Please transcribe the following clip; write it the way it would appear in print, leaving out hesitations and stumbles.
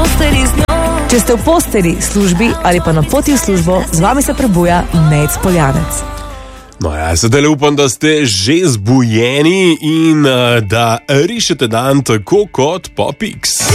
Če ste v posteli, službi ali pa na poti v službo, z vami se prebuja Nejc Poljanec. No ja, sedaj upam, da ste že zbujeni in da rišete dan tako kot Popix.